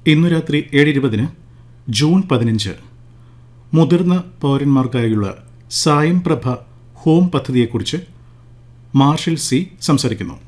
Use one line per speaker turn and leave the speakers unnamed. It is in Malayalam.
ഇന്നു രാത്രി 7:20 ജൂൺ 15 മുതിർന്ന പൗരന്മാർക്കായുള്ള സായം പ്രഭ ഹോം പദ്ധതിയെക്കുറിച്ച് മാർഷൽ സി സംസാരിക്കുന്നു.